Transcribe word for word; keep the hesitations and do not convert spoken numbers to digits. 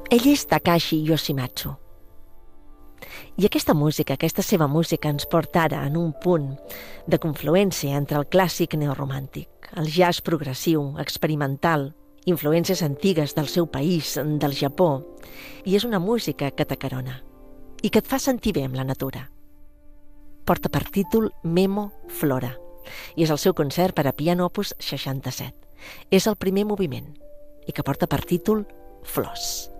Ell és Takashi Yoshimatsu. I aquesta música, aquesta seva música, ens porta ara en un punt de confluència entre el clàssic neoromàntic, el jazz progressiu, experimental, influències antigues del seu país, del Japó, i és una música que t'acarona i que et fa sentir bé amb la natura. Porta per títol Memo Flora i és el seu concert per a piano opus seixanta-set. És el primer moviment i que porta per títol Flors.